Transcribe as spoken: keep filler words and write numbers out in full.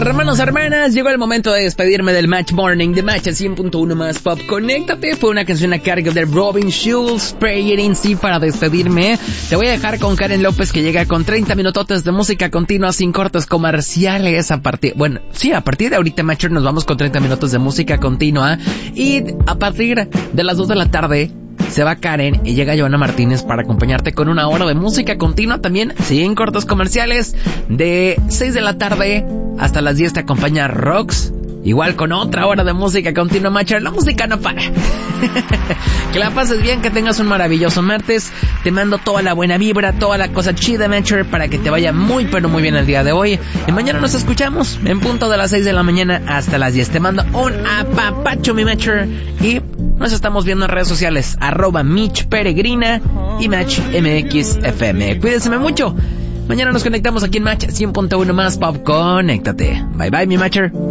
hermanos, hermanas, llegó el momento de despedirme del Match Morning de Match cien punto uno más Pop. Conéctate, fue una canción a cargo de Robin Schulz, Pray It In. Sí, para despedirme, te voy a dejar con Karen López, que llega con treinta minutotes de música continua sin cortes comerciales. A partir, bueno, sí, a partir de ahorita, Matcher, nos vamos con treinta minutos de música continua. Y a partir de las dos de la tarde, se va Karen y llega Joana Martínez para acompañarte con una hora de música continua también, sin cortes comerciales. De seis de la tarde hasta las diez te acompaña Rox, igual con otra hora de música continua, Matcher. La música no para. Que la pases bien, que tengas un maravilloso martes. Te mando toda la buena vibra, toda la cosa chida, Matcher, para que te vaya muy pero muy bien el día de hoy. Y mañana nos escuchamos en punto de las seis de la mañana hasta las diez. Te mando un apapacho, mi Matcher, y nos estamos viendo en redes sociales, arroba Mitch Peregrina y Match M X F M. Cuídense mucho. Mañana nos conectamos aquí en Match cien punto uno más Pop. Conéctate. Bye bye, mi Matcher.